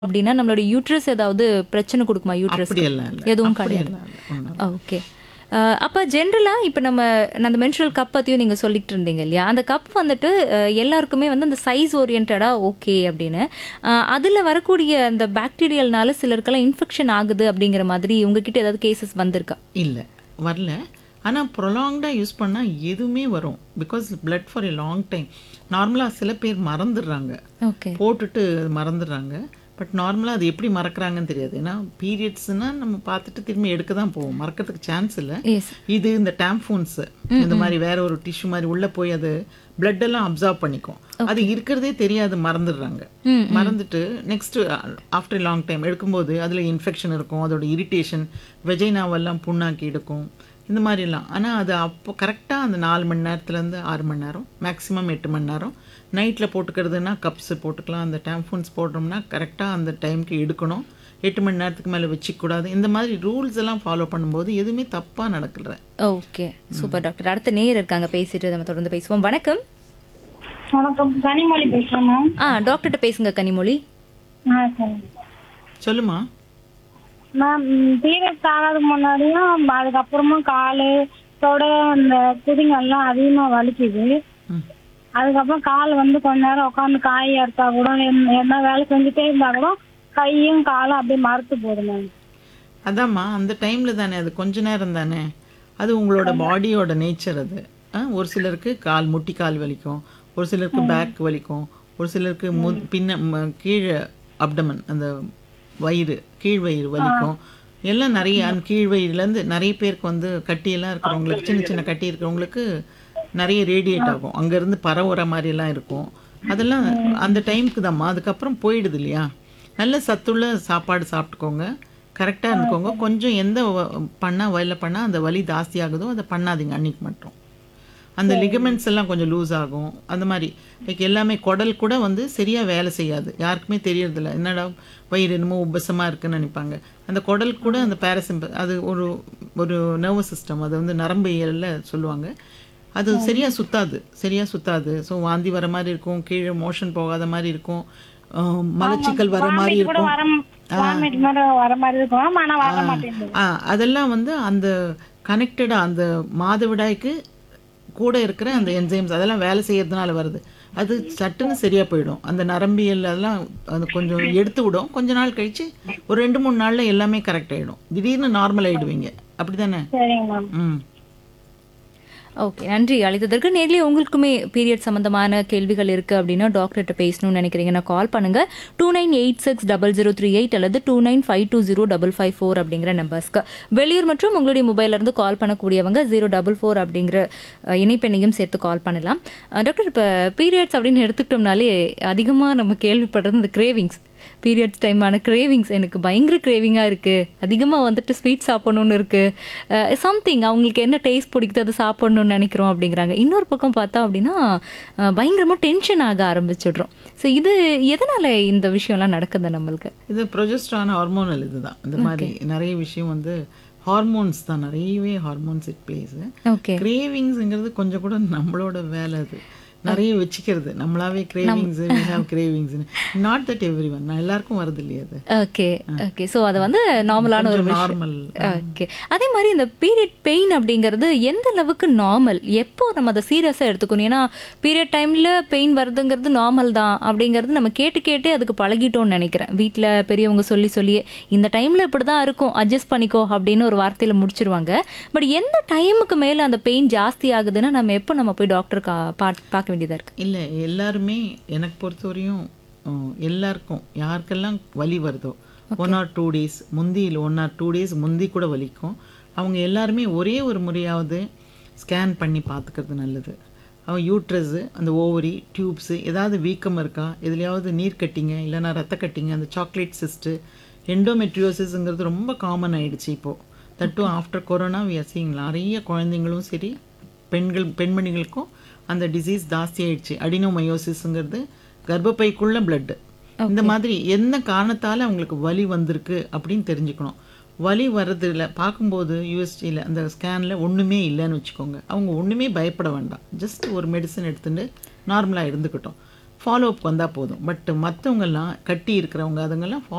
அப்படின்னா நம்மளோட யூட்ரஸ் ஏதாவது பிரச்சனை கொடுக்குமா? யூட்ரஸ் அப்படியெல்லாம் இல்லை, எதுவும் கிடையாது. அப்படியெல்லாம் இல்லை, ஒண்ணும் இல்லை. ஓகே. அப்போ ஜென்ரலாக இப்போ நம்ம அந்த மென்ஸ்ட்ரல் கப் பற்றியும் நீங்கள் சொல்லிட்டு இருந்தீங்க இல்லையா? அந்த கப் வந்துட்டு எல்லாருக்குமே வந்து அந்த சைஸ் ஓரியன்டாக ஓகே அப்படின்னு அதில் வரக்கூடிய அந்த பாக்டீரியல்னால சிலருக்கெல்லாம் இன்ஃபெக்ஷன் ஆகுது அப்படிங்கிற மாதிரி உங்ககிட்ட ஏதாவது கேசஸ் வந்திருக்கா? இல்லை, வரல. ஆனால் ப்ரொலாங்டாக யூஸ் பண்ணால் எதுவுமே வரும். Because blood for a long time. நார்மலாக சில பேர் மறந்துடுறாங்க, ஓகே. போட்டுட்டு மறந்துடுறாங்க. பட் நார்மலாக அது எப்படி மறக்கிறாங்கன்னு தெரியாது. ஏன்னா பீரியட்ஸ்னால் நம்ம பார்த்துட்டு திரும்பி எடுக்க தான் போவோம், மறக்கிறதுக்கு சான்ஸ் இல்லை. எஸ். இது இந்த டேம்ஃபோன்ஸு இந்த மாதிரி வேற ஒரு டிஷ்யூ மாதிரி உள்ளே போய் அது blood எல்லாம் அப்சார்ப் பண்ணிக்கும். அது இருக்கிறதே தெரியாது, மறந்துடுறாங்க. மறந்துட்டு நெக்ஸ்ட் ஆஃப்டர் லாங் டைம் எடுக்கும்போது அதில் இன்ஃபெக்ஷன் இருக்கும், அதோட இரிட்டேஷன், வெஜைனாவெல்லாம் புண்ணாக்கி எடுக்கும், இந்த மாதிரிலாம். ஆனால் அது அப்போ கரெக்டாக அந்த 4 மணி நேரத்துலேருந்து 6 மணி நேரம், மேக்ஸிமம் 8 மணி நேரம் நைட்டில் போட்டுக்கிறதுனா கப்ஸு போட்டுக்கலாம். அந்த டேம்ஃபோன்ஸ் போட்டோம்னா கரெக்டாக அந்த டைமுக்கு எடுக்கணும், 8 மணி நேரத்துக்கு மேலே வச்சுக்கூடாது. இந்த மாதிரி ரூல்ஸ் எல்லாம் ஃபாலோ பண்ணும்போது எதுவுமே தப்பாக நடக்கல. Okay, super doctor. அடுத்த நேயர் இருக்காங்க, பேசிட்டு நம்ம தொடர்ந்து பேசுவோம். வணக்கம். வணக்கம், கனிமொழி பேசுறேன் மேம். டாக்டர்கிட்ட பேசுங்க கனிமொழி. சரி சொல்லுமா. மேம். பீரியட்ஸ் ஆகாதுக்கு முன்னாடியும் அதுக்கப்புறமும் காலு தொட அந்த குதிங்கெல்லாம் அதிகமா வலிக்குது. அதுக்கப்புறம் கால் வந்து கொஞ்ச நேரம் உட்காந்து காய் அறுத்தா கூட என்ன வேலை செஞ்சுட்டே இருந்தா கூட கையும் காலும் அப்படியே மறுத்து போகுது மேம். அதாம்மா, அந்த டைமில் தானே, அது கொஞ்ச நேரம் தானே, அது உங்களோட பாடியோட நேச்சர் அது. ஒரு சிலருக்கு கால் முட்டி கால் வலிக்கும், ஒரு சிலருக்கு பேக் வலிக்கும், ஒரு சிலருக்கு கீழே அப்டமன் அந்த வயிறு கீழ் வயிறு வலிக்கும். எல்லாம் நிறைய அந்த கீழ் வயிறுலேருந்து நிறைய பேருக்கு வந்து கட்டியெல்லாம் இருக்கிறவங்களுக்கு, சின்ன சின்ன கட்டி இருக்கிறவங்களுக்கு நிறைய ரேடியேட் ஆகும், அங்கேருந்து பரவுற மாதிரிலாம் இருக்கும். அதெல்லாம் அந்த டைமுக்கு தான்மா, அதுக்கப்புறம் போயிடுது இல்லையா. நல்ல சத்துள்ள சாப்பாடு சாப்பிட்டுக்கோங்க, கரெக்டாக இருந்துக்கோங்க. கொஞ்சம் எந்த வேலை பண்ணால் அந்த வலி ஜாஸ்தி ஆகுதோ அதை பண்ணாதீங்க அன்னைக்கு மட்டும். அந்த லிகமெண்ட்ஸ் எல்லாம் கொஞ்சம் லூஸ் ஆகும். அந்த மாதிரி லைக் எல்லாமே குடல் கூட வந்து சரியாக வேலை செய்யாது, யாருக்குமே தெரியறதில்ல. என்னடா வயிறு என்னமோ உபசமாக இருக்குன்னு நினைப்பாங்க. அந்த குடல் கூட அந்த அது ஒரு ஒரு நர்வஸ் சிஸ்டம், அது வந்து நரம்பு இயலில் சொல்லுவாங்க. அது சரியாக சுத்தாது. ஸோ வாந்தி வர மாதிரி இருக்கும், கீழே மோஷன் போகாத மாதிரி இருக்கும், மலச்சிக்கல் வர மாதிரி இருக்கும். அதெல்லாம் வந்து அந்த கனெக்டடாக அந்த மாதவிடாய்க்கு கூட இருக்கிற அந்த என்சைம்ஸ் அதெல்லாம் வேலை செய்யறதுனால வருது. அது சட்டுன்னு சரியாக போயிடும். அந்த நரம்பியல் அதெல்லாம் அது கொஞ்சம் எடுத்து விடும். கொஞ்ச நாள் கழிச்சு ஒரு 2-3 நாளில் எல்லாமே கரெக்ட் ஆகிடும். திடீர்னு நார்மல் ஆகிடுவீங்க. அப்படி தானே? ம். ஓகே, நன்றி அழைத்ததற்கு. நேர்லயே உங்களுக்குமே பீரியட் சம்பந்தமான கேள்விகள் இருக்குது அப்படின்னா டாக்டர்கிட்ட பேசணும்னு நினைக்கிறீங்கன்னா கால் பண்ணுங்கள் 29860038 அல்லது 29520554 அப்படிங்கிற நம்பர்ஸ்க்கு. வெளியூர் மற்றும் உங்களுடைய மொபைல்லேருந்து கால் பண்ணக்கூடியவங்க 044 அப்படிங்கிற இணைப்பெண்ணையும் சேர்த்து கால் பண்ணலாம். டாக்டர், இப்போ பீரியட்ஸ் அப்படின்னு எடுத்துக்கிட்டோம்னாலே அதிகமாக நம்ம கேள்விப்படுறது இந்த கிரேவிங்ஸ். பீரியட்ஸ் டைமான கிரேவிங்ஸ், எனக்கு பயங்கர கிரேவிங்காக இருக்குது, அதிகமாக வந்துட்டு ஸ்வீட் சாப்பிடணுன்னு இருக்குது, சம்திங் அவங்களுக்கு என்ன டேஸ்ட் பிடிக்குது அதை சாப்பிடணும்னு நினைக்கிறோம் அப்படிங்கிறாங்க. இன்னொரு பக்கம் பார்த்தா அப்படின்னா பயங்கரமாக டென்ஷன் ஆக ஆரம்பிச்சிடுறோம். ஸோ இது எதனால் இந்த விஷயம்லாம் நடக்குது நம்மளுக்கு? இது ப்ரொஜெஸ்ட்ரான் ஹார்மோனல் இதுதான். இந்த மாதிரி நிறைய விஷயம் வந்து ஹார்மோன்ஸ் தான், நிறையவே ஹார்மோன்ஸ் இட் பிளேஸ். ஓகே. கிரேவிங்ஸுங்கிறது கொஞ்சம் கூட நம்மளோட வேலை. அது நிறைய வச்சுக்கிறது நம்மளாவே cravings, we have cravings. not that everyone, நான் எல்லாருக்கும் வருது இல்லையா அது. Okay okay. ஸோ அது வந்து நார்மலான ஒரு நார்மல். ஓகே. அதே மாதிரி இந்த பீரியட் பெயின் அப்படிங்கிறது எந்த அளவுக்கு நார்மல், எப்போ நம்ம அதை சீரியஸாக எடுத்துக்கணும்? ஏன்னா பீரியட் டைமில் பெயின் வருதுங்கிறது நார்மல் தான் அப்படிங்கிறது நம்ம கேட்டு அதுக்கு பழகிட்டோம்னு நினைக்கிறேன். வீட்டில் பெரியவங்க சொல்லியே இந்த டைமில் இப்படி தான் இருக்கும், அட்ஜஸ்ட் பண்ணிக்கோ அப்படின்னு ஒரு வார்த்தையில் முடிச்சிருவாங்க. பட் எந்த டைமுக்கு மேலே அந்த பெயின் ஜாஸ்தி ஆகுதுன்னா நம்ம எப்போ போய் டாக்டர் பார்க்க வேண்டியதாக இருக்கு? இல்லை, எல்லாருமே எனக்கு பொறுத்தவரையும் எல்லாருக்கும் யாருக்கெல்லாம் வலி வருதோ 1 or 2 days முந்தி, இல்லை 1 or 2 days முந்தி கூட வலிக்கும், அவங்க எல்லாருமே ஒரே ஒரு முறையாவது ஸ்கேன் பண்ணி பார்த்துக்கிறது நல்லது. அவங்க யூட்ரஸு, அந்த ஓவரி, டியூப்ஸு ஏதாவது வீக்கம் இருக்கா, எதுலையாவது நீர் கட்டிங்க இல்லைனா ரத்த கட்டிங்க, அந்த சாக்லேட் சிஸ்ட்டு, எண்டோமெட்ரியோசிஸ்ங்கிறது ரொம்ப காமன் ஆகிடுச்சு இப்போது. தட்டும் after corona we are seeing நிறைய குழந்தைங்களும் சரி பெண்மணிகளுக்கும் அந்த டிசீஸ் ஜாஸ்தி ஆயிடுச்சு. அடினோமயோசிஸ்ங்கிறது கர்ப்பப்பைக்குள்ள பிளட்டு. இந்த மாதிரி என்ன காரணத்தால் அவங்களுக்கு வலி வந்திருக்கு அப்படின்னு தெரிஞ்சுக்கணும். வலி வர்றதுல பார்க்கும்போது யூஎஸ்டியில் அந்த ஸ்கேனில் ஒன்றுமே இல்லைன்னு வச்சுக்கோங்க, அவங்க ஒன்றுமே பயப்பட வேண்டாம். ஜஸ்ட் ஒரு மெடிசன் எடுத்துட்டு நார்மலாக இருந்துக்கிட்டோம், ஃபாலோ அப் வந்தால் போதும். பட் மற்றவங்கெல்லாம் கட்டி இருக்கிறவங்க அதுங்கெல்லாம்